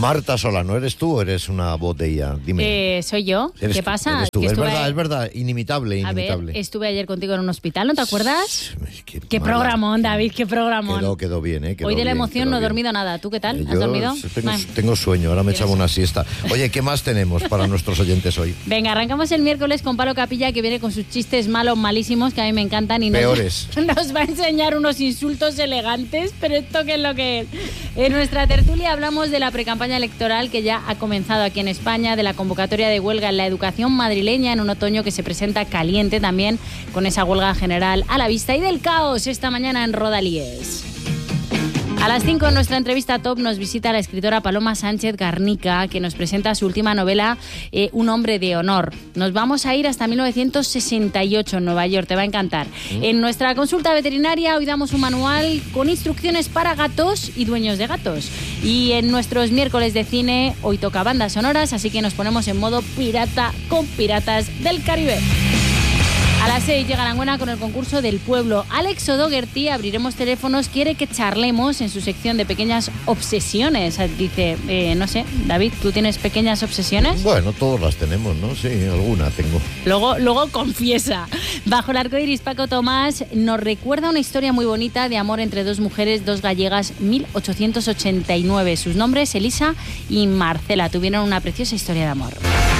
Marta Solano, ¿eres tú o eres una botella? Dime. Soy yo. ¿Qué pasa? Eres tú. Que Es verdad, inimitable. A ver, estuve ayer contigo en un hospital, ¿no te acuerdas? Qué mala. programón, David, qué programón. Quedó bien, ¿eh? Hoy de la emoción no he dormido nada. ¿Tú qué tal? ¿Has dormido? Tengo sueño, ahora me echaba una siesta. Oye, ¿qué más tenemos para nuestros oyentes hoy? Venga, arrancamos el miércoles con Palo Capilla, que viene con sus chistes malos, malísimos, que a mí me encantan. Y peores. Nos va a enseñar unos insultos elegantes, pero ¿esto qué es lo que es? En nuestra tertulia hablamos de la precampaña electoral que ya ha comenzado aquí en España, de la convocatoria de huelga en la educación madrileña en un otoño que se presenta caliente también, con esa huelga general a la vista, y del caos esta mañana en Rodalies. A las 5 en nuestra entrevista top nos visita la escritora Paloma Sánchez Garnica, que nos presenta su última novela, Un hombre de honor. Nos vamos a ir hasta 1968 en Nueva York, te va a encantar. En nuestra consulta veterinaria hoy damos un manual con instrucciones para gatos y dueños de gatos. Y en nuestros miércoles de cine hoy toca bandas sonoras, así que nos ponemos en modo pirata con Piratas del Caribe. A las 6 llega la buena con el concurso del pueblo. Alex O'Doherty, abriremos teléfonos, quiere que charlemos en su sección de pequeñas obsesiones. Dice, no sé, David, ¿tú tienes pequeñas obsesiones? Bueno, todos las tenemos, ¿no? Sí, alguna tengo. Luego confiesa. Bajo el arco iris, Paco Tomás nos recuerda una historia muy bonita de amor entre dos mujeres, dos gallegas, 1889. Sus nombres, Elisa y Marcela, tuvieron una preciosa historia de amor.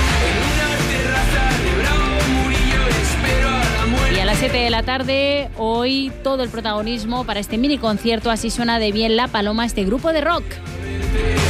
Y a las 7 de la tarde, hoy todo el protagonismo para este mini concierto. Así suena de bien La Paloma, este grupo de rock.